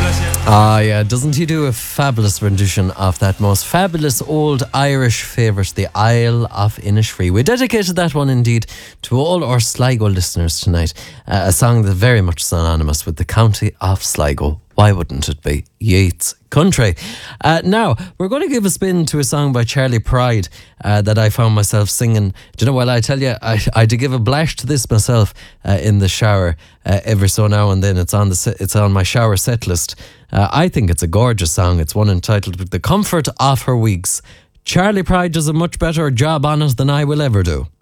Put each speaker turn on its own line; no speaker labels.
Ah, yeah, doesn't he do a fabulous rendition of that most fabulous old Irish favourite, the Isle of Innisfree? We dedicated that one indeed to all our Sligo listeners tonight. A song that's very much synonymous with the county of Sligo. Why wouldn't it be? Yeats Country. Now, we're going to give a spin to a song by Charlie Pride that I found myself singing. Do you know what? I tell you, I do give a blash to this myself in the shower every so now and then. It's on my shower set list. I think it's a gorgeous song. It's one entitled The Comfort of Her Weeks. Charlie Pride does a much better job on it than I will ever do.